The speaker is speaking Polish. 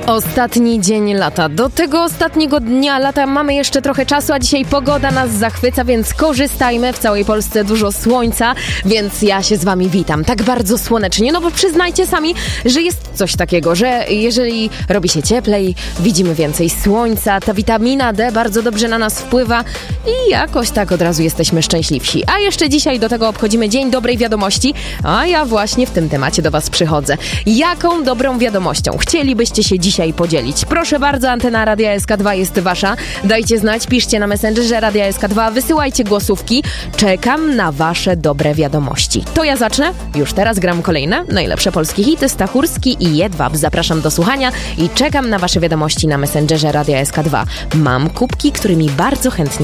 Ostatni dzień lata. Do tego ostatniego dnia lata mamy jeszcze trochę czasu, a dzisiaj pogoda nas zachwyca, więc korzystajmy. W całej Polsce dużo słońca, więc ja się z wami witam. Tak bardzo słonecznie, no bo przyznajcie sami, że jest coś takiego, że jeżeli robi się cieplej, widzimy więcej słońca, ta witamina D bardzo dobrze na nas wpływa i jakoś tak od razu jesteśmy szczęśliwsi. A jeszcze dzisiaj do tego obchodzimy Dzień Dobrej Wiadomości, a ja właśnie w tym temacie do was przychodzę. Jaką dobrą wiadomością chcielibyście się dzisiaj podzielić? Proszę bardzo, antena Radia SK2 jest wasza. Dajcie znać, piszcie na Messengerze Radia SK2, wysyłajcie głosówki. Czekam na wasze dobre wiadomości. To ja zacznę. Już teraz gram kolejne najlepsze polskie hity, Stachurski i Jedwab. Zapraszam do słuchania i czekam na wasze wiadomości na Messengerze Radia SK2. Mam kubki, którymi bardzo chętnie